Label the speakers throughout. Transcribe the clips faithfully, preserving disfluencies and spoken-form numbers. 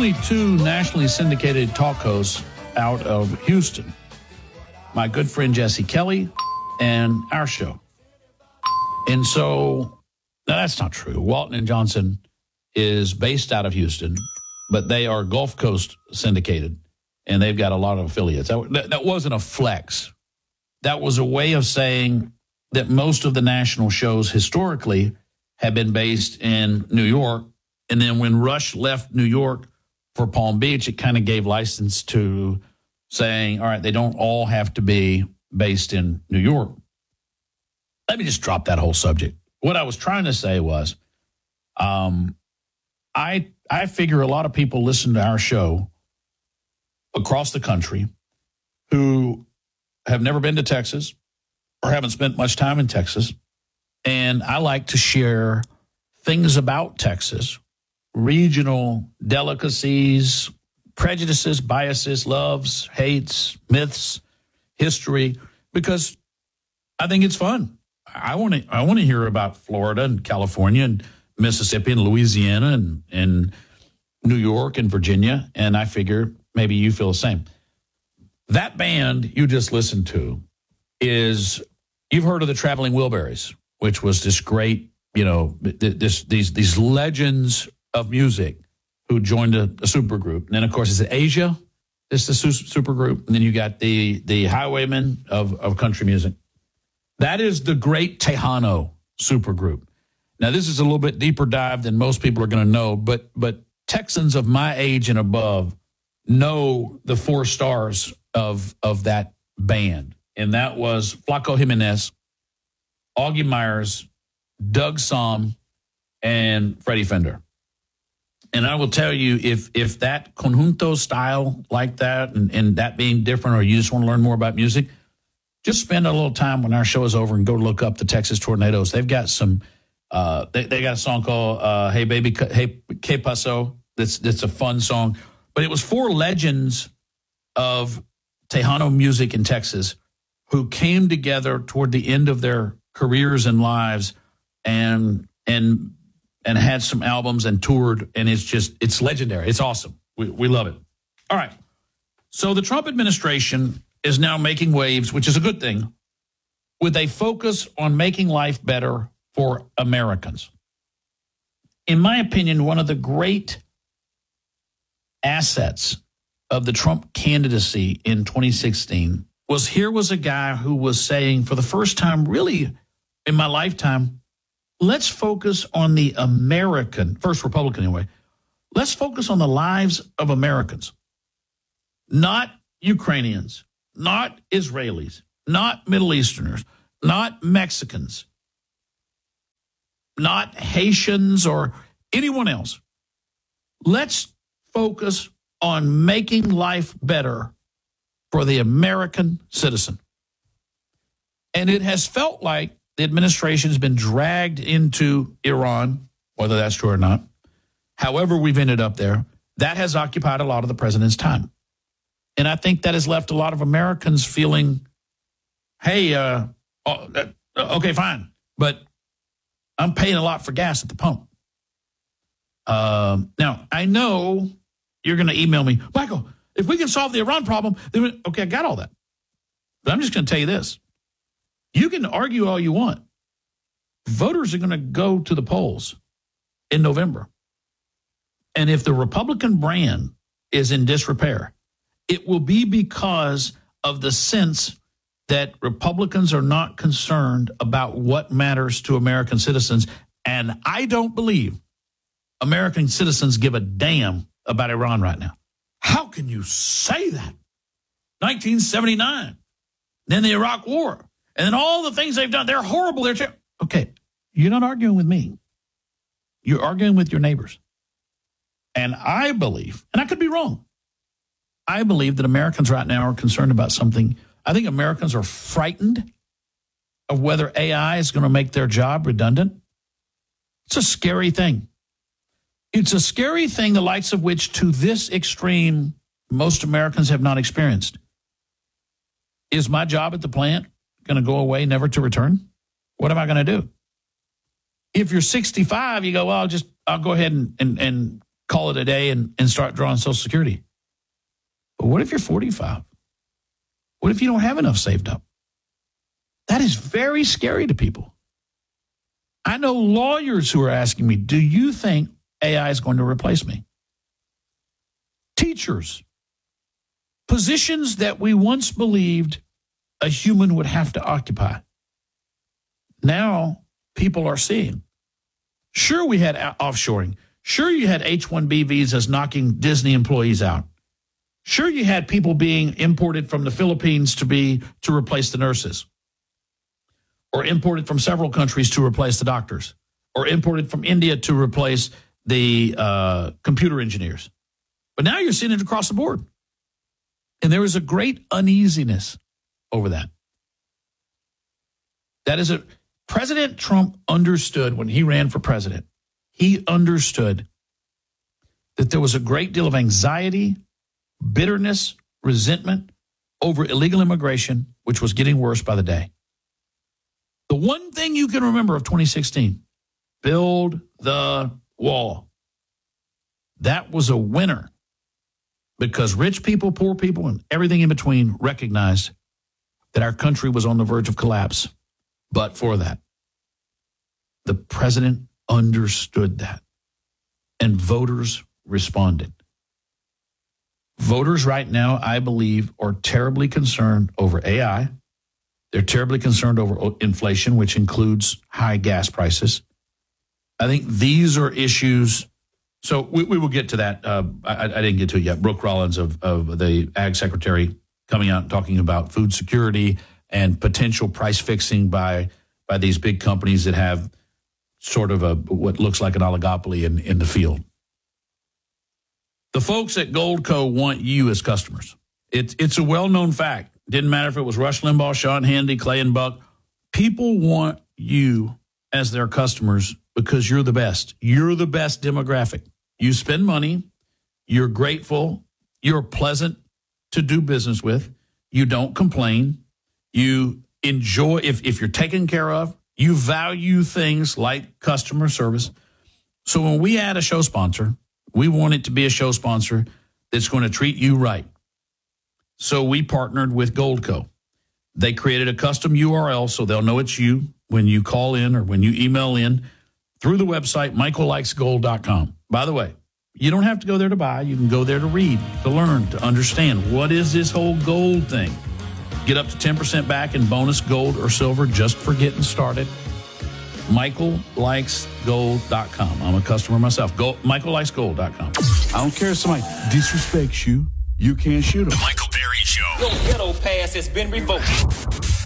Speaker 1: only two nationally syndicated talk hosts out of Houston. My good friend Jesse Kelly and our show. And so, no, that's not true. Walton and Johnson is based out of Houston, but they are Gulf Coast syndicated, and they've got a lot of affiliates. That, that, that wasn't a flex. That was a way of saying that most of the national shows historically have been based in New York. And then when Rush left New York for Palm Beach, it kind of gave license to saying, all right, they don't all have to be based in New York. Let me just drop that whole subject. What I was trying to say was, um, I I figure a lot of people listen to our show across the country who have never been to Texas or haven't spent much time in Texas. And I like to share things about Texas, regional delicacies, prejudices, biases, loves, hates, myths, history, because I think it's fun. I want to I want to hear about Florida and California and Mississippi and Louisiana and, and New York and Virginia, and I figure maybe you feel the same. That band you just listened to is, you've heard of the Traveling Wilburys, which was this great, you know, this these these legends of music who joined a, a supergroup. And then, of course, it's Asia. It's the su- supergroup. And then you got the the Highwaymen of, of country music. That is the great Tejano supergroup. Now, this is a little bit deeper dive than most people are going to know, but but Texans of my age and above know the four stars of of that band. And that was Flaco Jimenez, Augie Myers, Doug Somm, and Freddie Fender. And I will tell you, if if that conjunto style like that and, and that being different, or you just want to learn more about music, just spend a little time when our show is over and go look up the Texas Tornadoes. They've got some, uh, they, they got a song called uh, Hey Baby, Hey Que Paso. That's, that's a fun song. But it was four legends of Tejano music in Texas who came together toward the end of their careers and lives and and and had some albums and toured, and it's just, it's legendary. It's awesome. We we love it. All right. So the Trump administration is now making waves, which is a good thing, with a focus on making life better for Americans. In my opinion, one of the great assets of the Trump candidacy in twenty sixteen was, here was a guy who was saying, for the first time really in my lifetime, let's focus on the American, first Republican anyway, let's focus on the lives of Americans, not Ukrainians, not Israelis, not Middle Easterners, not Mexicans, not Haitians or anyone else. Let's focus on making life better for the American citizen. And it has felt like the administration has been dragged into Iran, whether that's true or not. However we've ended up there, that has occupied a lot of the president's time. And I think that has left a lot of Americans feeling, hey, uh, oh, uh, okay, fine, but I'm paying a lot for gas at the pump. Um, now, I know you're going to email me, Michael, if we can solve the Iran problem, then we, okay, I got all that. But I'm just going to tell you this. You can argue all you want. Voters are going to go to the polls in November. And if the Republican brand is in disrepair, it will be because of the sense that Republicans are not concerned about what matters to American citizens. And I don't believe American citizens give a damn about Iran right now. How can you say that? nineteen seventy-nine, then the Iraq War, and then all the things they've done. They're horrible. They're ter- okay. You're not arguing with me. You're arguing with your neighbors. And I believe, and I could be wrong, I believe that Americans right now are concerned about something. I think Americans are frightened of whether A I is going to make their job redundant. It's a scary thing. It's a scary thing, the likes of which to this extreme, most Americans have not experienced. Is my job at the plant going to go away, never to return? What am I going to do? If you're sixty-five, you go, well, I'll just, I'll go ahead and, and, and call it call it a day and, and start drawing Social Security. But what if you're forty-five? What if you don't have enough saved up? That is very scary to people. I know lawyers who are asking me, do you think A I is going to replace me? Teachers, positions that we once believed a human would have to occupy. Now people are seeing. Sure, we had offshoring. Sure, you had H one B visas knocking Disney employees out. Sure, you had people being imported from the Philippines to be to replace the nurses, or imported from several countries to replace the doctors, or imported from India to replace the uh, computer engineers. But now you're seeing it across the board. And there is a great uneasiness over that. That is a President Trump understood when he ran for president. He understood that there was a great deal of anxiety, bitterness, resentment over illegal immigration, which was getting worse by the day. The one thing you can remember of twenty sixteen, build the wall. That was a winner because rich people, poor people, and everything in between recognized that our country was on the verge of collapse. But for that, the president understood that, and voters responded. Voters right now, I believe, are terribly concerned over A I. They're terribly concerned over inflation, which includes high gas prices. I think these are issues. So we, we will get to that. Uh, I, I didn't get to it yet. Brooke Rollins of, of the Ag Secretary coming out and talking about food security and potential price fixing by by these big companies that have sort of a what looks like an oligopoly in, in the field. The folks at Goldco want you as customers. It's it's a well-known fact. Didn't matter if it was Rush Limbaugh, Sean Hannity, Clay and Buck. People want you as their customers because you're the best. You're the best demographic. You spend money. You're grateful. You're pleasant to do business with. You don't complain. You enjoy, if, if you're taken care of, you value things like customer service. So when we add a show sponsor, we want it to be a show sponsor that's going to treat you right. So we partnered with Goldco. They created a custom U R L so they'll know it's you when you call in or when you email in through the website, michael likes gold dot com. By the way, you don't have to go there to buy. You can go there to read, to learn, to understand what is this whole gold thing. Get up to ten percent back in bonus gold or silver just for getting started. michael likes gold dot com. I'm a customer myself. Go, michael likes gold dot com. I don't care if somebody disrespects you. You can't shoot them.
Speaker 2: The Michael Berry Show.
Speaker 3: Your ghetto pass has been revoked.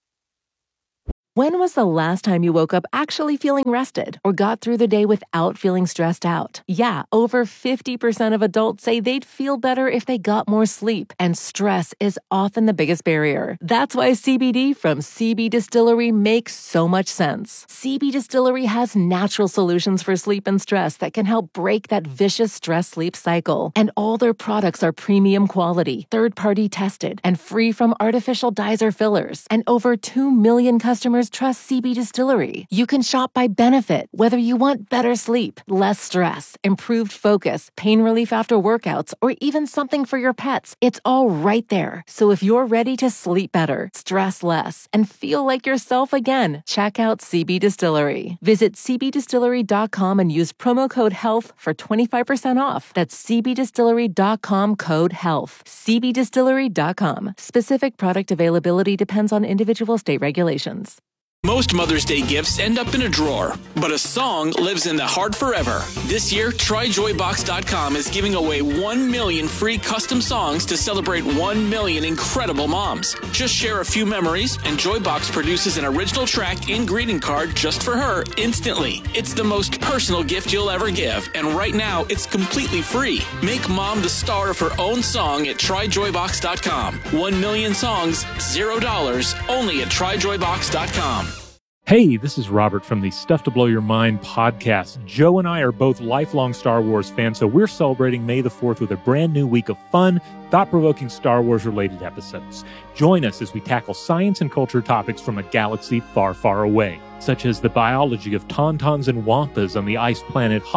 Speaker 4: When was the last time you woke up actually feeling rested or got through the day without feeling stressed out? Yeah, over fifty percent of adults say they'd feel better if they got more sleep, and stress is often the biggest barrier. That's why C B D from C B Distillery makes so much sense. C B Distillery has natural solutions for sleep and stress that can help break that vicious stress-sleep cycle. And all their products are premium quality, third-party tested, and free from artificial dyes or fillers. And over two million customers trust C B Distillery. You can shop by benefit, whether you want better sleep, less stress, improved focus, pain relief after workouts, or even something for your pets. It's all right there. So if you're ready to sleep better, stress less, and feel like yourself again, check out C B Distillery. Visit c b distillery dot com and use promo code HEALTH for twenty-five percent off. That's c b distillery dot com code HEALTH. c b distillery dot com. Specific product availability depends on individual state regulations.
Speaker 2: Most Mother's Day gifts end up in a drawer, but a song lives in the heart forever. This year, try joy box dot com is giving away one million free custom songs to celebrate one million incredible moms. Just share a few memories, and Joybox produces an original track and greeting card just for her instantly. It's the most personal gift you'll ever give, and right now, it's completely free. Make mom the star of her own song at try joy box dot com. One million songs, zero dollars, only at try joy box dot com.
Speaker 5: Hey, this is Robert from the Stuff to Blow Your Mind podcast. Joe and I are both lifelong Star Wars fans, so we're celebrating May the fourth with a brand new week of fun, thought-provoking Star Wars-related episodes. Join us as we tackle science and culture topics from a galaxy far, far away, such as the biology of tauntauns and wampas on the ice planet Hoth,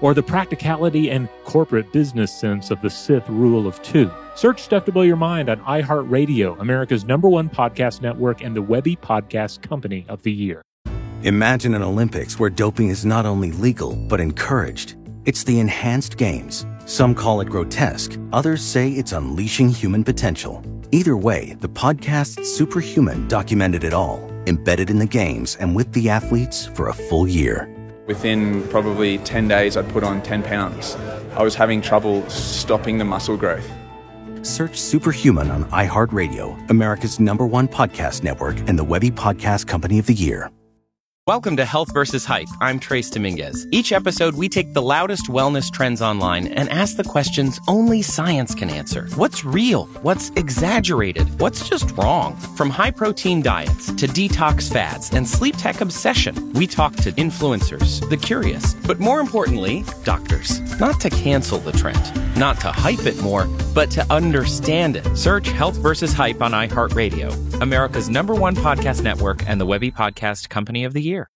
Speaker 5: or the practicality and corporate business sense of the Sith rule of two. Search Stuff to Blow Your Mind on iHeartRadio, America's number one podcast network and the Webby Podcast Company of the Year.
Speaker 6: Imagine an Olympics where doping is not only legal, but encouraged. It's the Enhanced Games. Some call it grotesque. Others say it's unleashing human potential. Either way, the podcast Superhuman documented it all, embedded in the games and with the athletes for a full year.
Speaker 7: Within probably ten days, I'd put on ten pounds. I was having trouble stopping the muscle growth.
Speaker 6: Search Superhuman on iHeartRadio, America's number one podcast network and the Webby Podcast Company of the Year.
Speaker 8: Welcome to Health versus Hype. I'm Trace Dominguez. Each episode, we take the loudest wellness trends online and ask the questions only science can answer. What's real? What's exaggerated? What's just wrong? From high-protein diets to detox fads and sleep tech obsession, we talk to influencers, the curious, but more importantly, doctors. Not to cancel the trend, not to hype it more, but to understand it. Search Health versus Hype on iHeartRadio, America's number one podcast network and the Webby Podcast Company of the Year.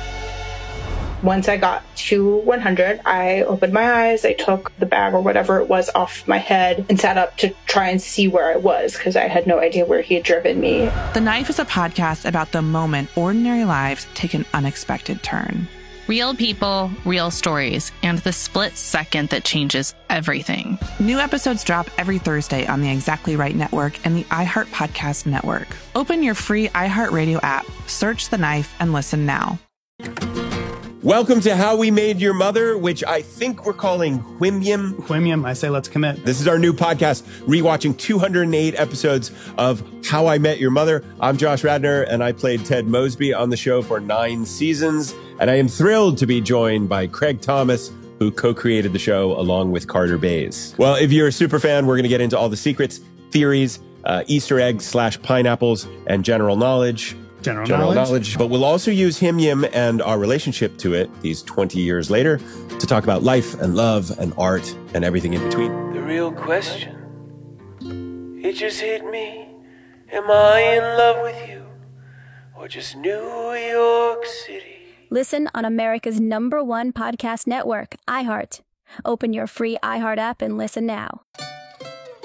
Speaker 9: Once I got to one hundred, I opened my eyes, I took the bag or whatever it was off my head and sat up to try and see where I was because I had no idea where he had driven me.
Speaker 10: The Knife is a podcast about the moment ordinary lives take an unexpected turn.
Speaker 11: Real people, real stories, and the split second that changes everything.
Speaker 10: New episodes drop every Thursday on the Exactly Right Network and the iHeart Podcast Network. Open your free iHeartRadio app, search The Knife, and listen now.
Speaker 12: Welcome to How We Made Your Mother, which I think we're calling Whimyam.
Speaker 13: Whimyam, I say let's commit.
Speaker 12: This is our new podcast, rewatching two hundred eight episodes of How I Met Your Mother. I'm Josh Radnor, and I played Ted Mosby on the show for nine seasons. And I am thrilled to be joined by Craig Thomas, who co-created the show along with Carter Bays. Well, if you're a super fan, we're going to get into all the secrets, theories, uh, Easter eggs slash pineapples, and general knowledge.
Speaker 13: General,
Speaker 12: general knowledge.
Speaker 13: knowledge.
Speaker 12: But we'll also use Him Yim and our relationship to it these twenty years later to talk about life and love and art and everything in between.
Speaker 14: The real question, it just hit me. Am I in love with you or just New York City?
Speaker 15: Listen on America's number one podcast network, iHeart. Open your free iHeart app and listen now.